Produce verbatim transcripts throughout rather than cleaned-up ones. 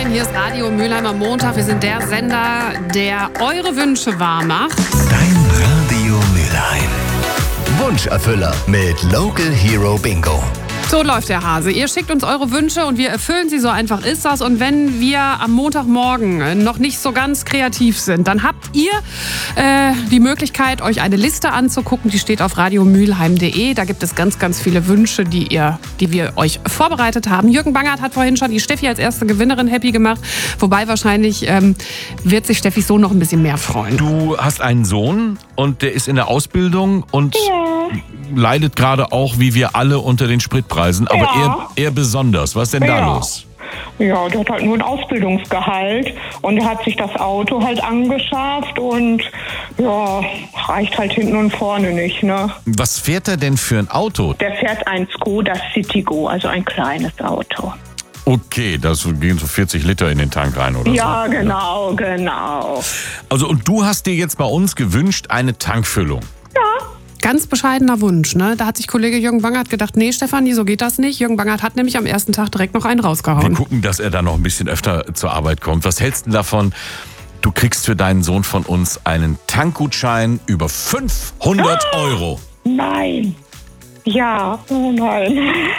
und hier ist Radio Mülheim am Montag. Wir sind der Sender, der eure Wünsche wahr macht. Dein Radio Mülheim. Wunscherfüller mit Local Hero Bingo. So läuft der Hase. Ihr schickt uns eure Wünsche und wir erfüllen sie, so einfach ist das. Und wenn wir am Montagmorgen noch nicht so ganz kreativ sind, dann habt ihr äh, die Möglichkeit, euch eine Liste anzugucken. Die steht auf radio mülheim punkt de. Da gibt es ganz, ganz viele Wünsche, die, ihr, die wir euch vorbereitet haben. Jürgen Bangert hat vorhin schon die Steffi als erste Gewinnerin happy gemacht. Wobei wahrscheinlich ähm, wird sich Steffi so noch ein bisschen mehr freuen. Du hast einen Sohn und der ist in der Ausbildung und ja. leidet gerade auch, wie wir alle, unter den Spritpreisen. Aber ja. er, er besonders. Was ist denn da ja. los? Ja, der hat halt nur ein Ausbildungsgehalt und er hat sich das Auto halt angeschafft und ja, reicht halt hinten und vorne nicht, ne? Was fährt er denn für ein Auto? Der fährt ein Skoda Citigo, also ein kleines Auto. Okay, das gehen so vierzig Liter in den Tank rein, oder ja, so? genau, genau. Also und du hast dir jetzt bei uns gewünscht, eine Tankfüllung. Ja. Ganz bescheidener Wunsch, ne? Da hat sich Kollege Jürgen Bangert gedacht, nee, Stefanie, so geht das nicht. Jürgen Bangert hat nämlich am ersten Tag direkt noch einen rausgehauen. Wir gucken, dass er da noch ein bisschen öfter zur Arbeit kommt. Was hältst du davon? Du kriegst für deinen Sohn von uns einen Tankgutschein über fünfhundert ah, Euro. Nein. Ja, oh nein.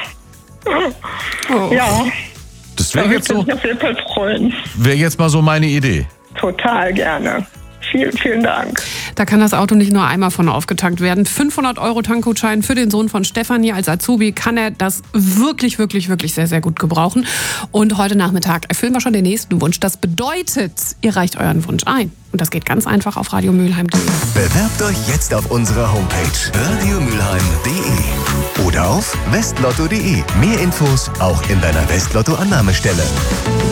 Oh. Ja. Das wäre jetzt so. Ich auf jeden Fall freuen. Wäre jetzt mal so meine Idee. Total gerne. Vielen, vielen Dank. Da kann das Auto nicht nur einmal von aufgetankt werden. fünfhundert Euro Tankgutschein für den Sohn von Stefanie. Als Azubi kann er das wirklich, wirklich, wirklich sehr, sehr gut gebrauchen. Und heute Nachmittag erfüllen wir schon den nächsten Wunsch. Das bedeutet, ihr reicht euren Wunsch ein. Und das geht ganz einfach auf radio mülheim punkt de. Bewerbt euch jetzt auf unserer Homepage radio mülheim punkt de oder auf westlotto punkt de. Mehr Infos auch in deiner Westlotto-Annahmestelle.